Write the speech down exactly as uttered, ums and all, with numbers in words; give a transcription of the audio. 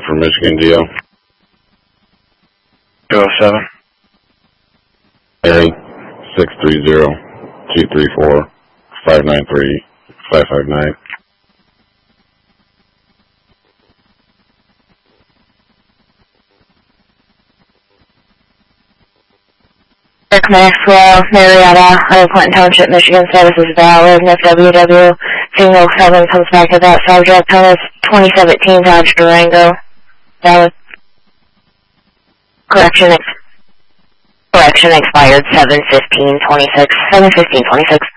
for Michigan D O. two oh seven. Mary, six three zero, two three four, five nine three, five five nine. Rick Maxwell, Marietta, Honey Clinton Township, Michigan, status is valid. N F W W, signal seven comes back to that subject. Honus twenty seventeen Dodge Durango, valid. Correction, ex correction expired seven fifteen twenty-six, seven fifteen twenty-six.